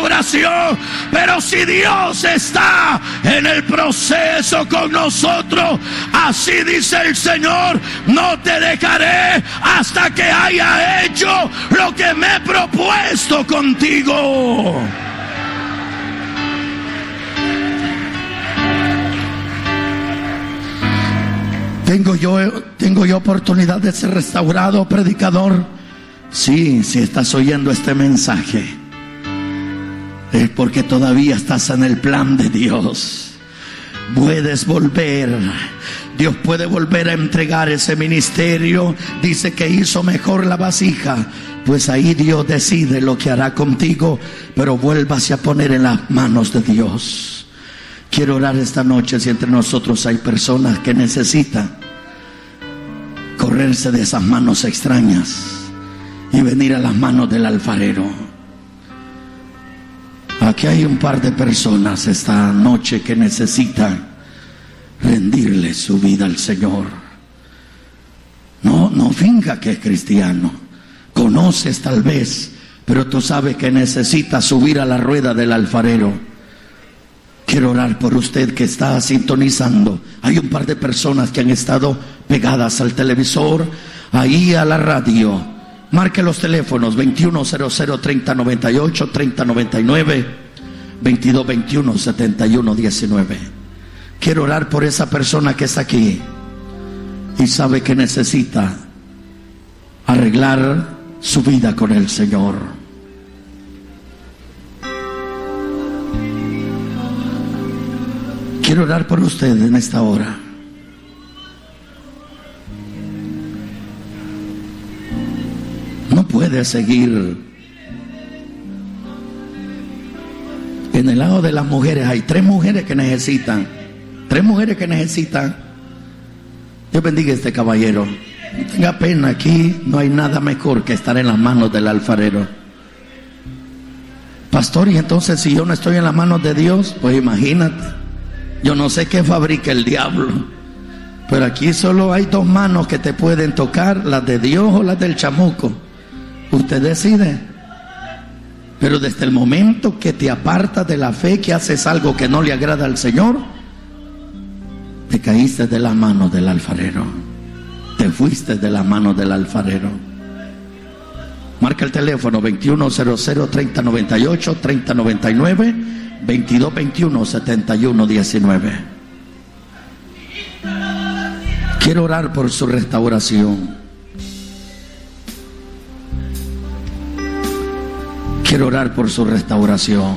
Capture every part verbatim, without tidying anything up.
restauración. Pero si Dios está en el proceso con nosotros, así dice el Señor: no te dejaré hasta que haya hecho lo que me he propuesto contigo. ¿Tengo yo, tengo yo oportunidad de ser restaurado, predicador? Sí, si estás oyendo este mensaje, es porque todavía estás en el plan de Dios. Puedes volver. Dios puede volver a entregar ese ministerio. Dice que hizo mejor la vasija. Pues ahí Dios decide lo que hará contigo. Pero vuélvase a poner en las manos de Dios. Quiero orar esta noche si entre nosotros hay personas que necesitan correrse de esas manos extrañas y venir a las manos del alfarero. Aquí hay un par de personas esta noche que necesitan rendirle su vida al Señor. No, no finja que es cristiano. Conoces tal vez, pero tú sabes que necesitas subir a la rueda del alfarero. Quiero orar por usted que está sintonizando. Hay un par de personas que han estado pegadas al televisor, ahí a la radio. Marque los teléfonos: veintiuno cero cero, treinta noventa y ocho, treinta noventa y nueve, veintidós veintiuno, setenta y uno diecinueve. Quiero orar por esa persona que está aquí y sabe que necesita arreglar su vida con el Señor. Quiero orar por usted en esta hora. No puede seguir. En el lado de las mujeres hay tres mujeres que necesitan. Tres mujeres que necesitan. Dios bendiga a este caballero. No tenga pena, aquí no hay nada mejor que estar en las manos del alfarero. Pastor, y entonces si yo no estoy en las manos de Dios, pues imagínate. Yo no sé qué fabrica el diablo, pero aquí solo hay dos manos que te pueden tocar: las de Dios o las del chamuco. Usted decide. Pero desde el momento que te apartas de la fe, que haces algo que no le agrada al Señor, te caíste de las manos del alfarero. Te fuiste de las manos del alfarero. Marca el teléfono: veintiuno cero cero, treinta noventa y ocho, treinta noventa y nueve, veintidós veintiuno, setenta y uno diecinueve. Quiero orar por su restauración. Quiero orar por su restauración.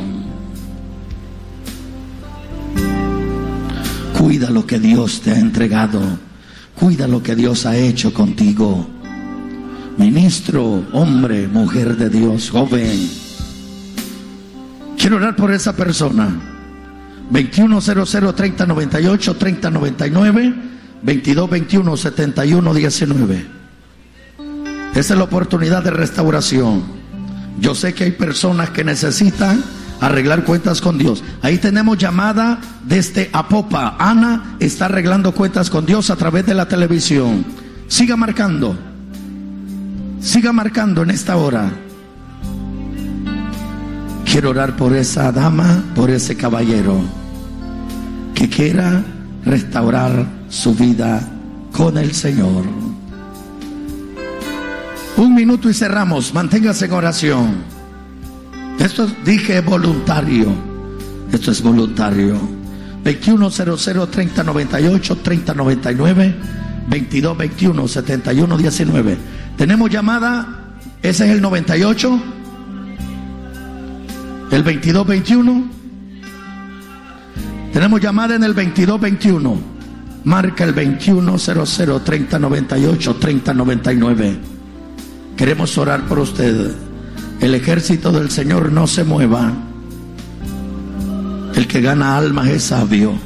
Cuida lo que Dios te ha entregado. Cuida lo que Dios ha hecho contigo. Ministro, hombre, mujer de Dios, joven. Quiero orar por esa persona. veintiuno cero cero, treinta noventa y ocho, treinta noventa y nueve, veintidós veintiuno, setenta y uno diecinueve. Esa es la oportunidad de restauración. Yo sé que hay personas que necesitan arreglar cuentas con Dios. Ahí tenemos llamada desde Apopa. Ana está arreglando cuentas con Dios a través de la televisión. Siga marcando. Siga marcando en esta hora. Quiero orar por esa dama, por ese caballero que quiera restaurar su vida con el Señor. Un minuto y cerramos. Manténgase en oración. Esto dije voluntario. Esto es voluntario. veintiuno cero cero, treinta noventa y ocho, treinta noventa y nueve, veintidós veintiuno, setenta y uno diecinueve. Tenemos llamada. Ese es el noventa y ocho. El veintidós veintiuno. Tenemos llamada en el veintidós veintiuno. Marca el veintiuno cero cero, treinta noventa y ocho, treinta noventa y nueve. Queremos orar por usted. El ejército del Señor no se mueva. El que gana almas es sabio.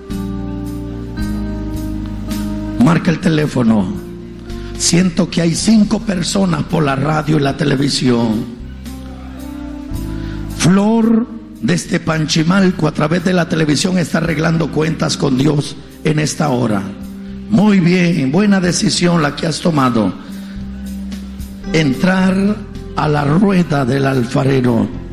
Marca el teléfono. Siento que hay cinco personas por la radio y la televisión. Flor desde Panchimalco a través de la televisión está arreglando cuentas con Dios en esta hora. Muy bien, buena decisión la que has tomado. Entrar a la rueda del alfarero.